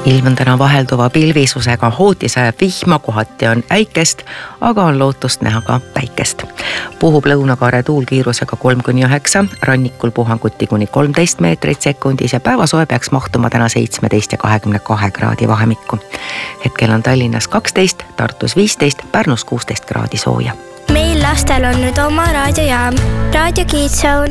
Ilm on täna vahelduva pilvisusega, hooti sajab vihma, kohati on äikest, aga on lootust näha ka päikest. Puhub lõunakaare tuul kiirusega 3–9, rannikul puhanguti kuni 13 meetrit sekundis ja päevasoe peaks mahtuma täna 17 ja 22 kraadi vahemikku. Hetkel on Tallinnas 12, Tartus 15, Pärnus 16 kraadi sooja. Meil lastel on nüüd oma raadiojaam, Raadio Kids Zone.